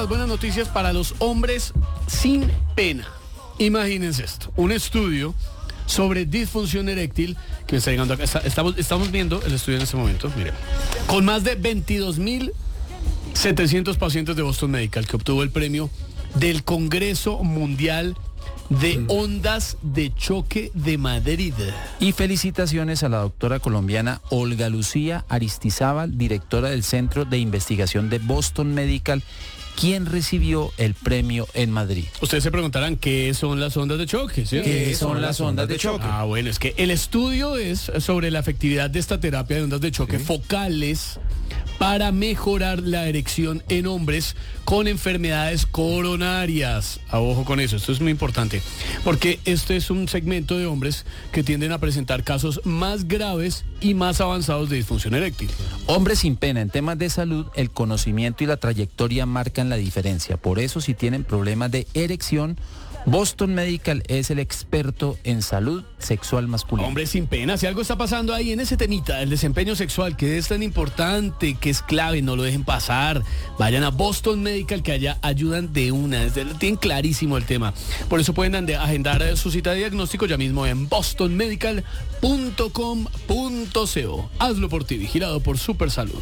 las buenas noticias para los hombres sin pena. Imagínense esto, un estudio sobre disfunción eréctil que me está llegando acá. Estamos viendo el estudio en este momento, miren, con más de 22.700 pacientes de Boston Medical, que obtuvo el premio del Congreso Mundial de Ondas de Choque de Madrid. Y felicitaciones a la doctora colombiana Olga Lucía Aristizábal, directora del Centro de Investigación de Boston Medical, quien recibió el premio en Madrid. Ustedes se preguntarán qué son las ondas de choque, ¿sí? ¿Qué son las ondas de choque? Ah, bueno, es que el estudio es sobre la efectividad de esta terapia de ondas de choque focales para mejorar la erección en hombres con enfermedades coronarias. Ojo con eso, esto es muy importante, porque este es un segmento de hombres que tienden a presentar casos más graves y más avanzados de disfunción eréctil. Hombres sin pena, en temas de salud, el conocimiento y la trayectoria marcan la diferencia. Por eso, si tienen problemas de erección, Boston Medical es el experto en salud sexual masculina. Hombres sin pena, si algo está pasando ahí en ese temita, el desempeño sexual, que es tan importante, que es clave, no lo dejen pasar. Vayan a Boston Medical, que allá ayudan de una, tienen clarísimo el tema. Por eso pueden agendar su cita de diagnóstico ya mismo en bostonmedical.com.co. Hazlo por ti, vigilado por Supersalud.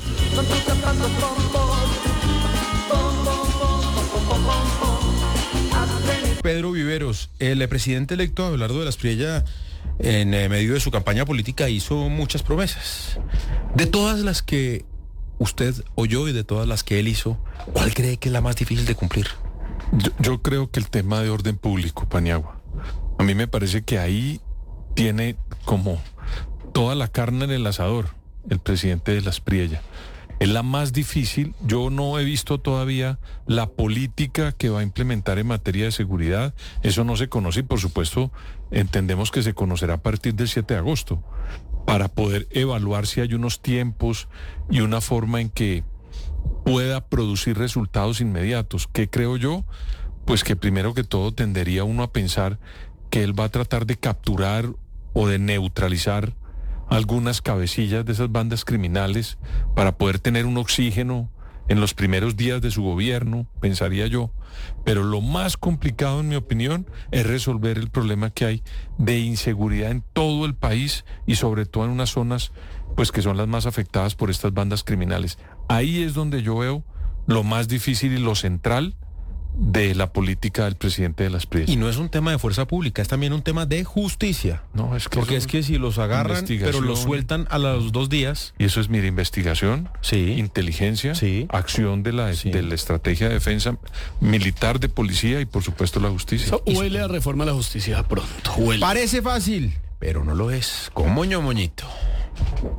Pedro Viveros, el presidente electo Abelardo de la Espriella, en medio de su campaña política, hizo muchas promesas. De todas las que usted oyó y de todas las que él hizo, ¿cuál cree que es la más difícil de cumplir? Yo creo que el tema de orden público, Paniagua. A mí me parece que ahí tiene como toda la carne en el asador el presidente de la Espriella. Es la más difícil. Yo no he visto todavía la política que va a implementar en materia de seguridad. Eso no se conoce y, por supuesto, entendemos que se conocerá a partir del 7 de agosto para poder evaluar si hay unos tiempos y una forma en que pueda producir resultados inmediatos. ¿Qué creo yo? Pues que primero que todo tendería uno a pensar que él va a tratar de capturar o de neutralizar algunas cabecillas de esas bandas criminales para poder tener un oxígeno en los primeros días de su gobierno, pensaría yo. Pero lo más complicado, en mi opinión, es resolver el problema que hay de inseguridad en todo el país y sobre todo en unas zonas pues que son las más afectadas por estas bandas criminales. Ahí es donde yo veo lo más difícil y lo central de la política del presidente de la Espriella. Y no es un tema de fuerza pública, es también un tema de justicia. No, es que porque es que si los agarran, pero los sueltan a los 2 días. Y eso es, mira, investigación, sí, inteligencia, sí, acción de la estrategia de defensa militar, de policía y por supuesto la justicia. Huele a reforma a la justicia pronto. Huele. Parece fácil, pero no lo es. Como moñito.